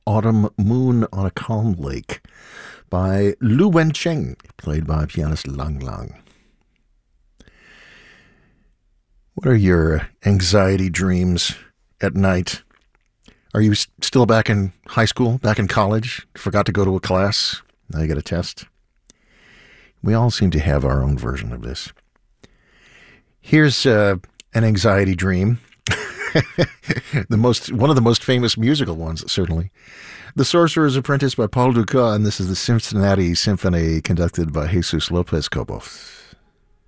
Autumn Moon on a Calm Lake by Lu Wencheng, played by pianist Lang Lang. What are your anxiety dreams at night? Are you still back in high school, back in college? Forgot to go to a class? Now you got a test? We all seem to have our own version of this. Here's an anxiety dream. One of the most famous musical ones, certainly. The Sorcerer's Apprentice by Paul Dukas, and this is the Cincinnati Symphony conducted by Jesus Lopez Cobos.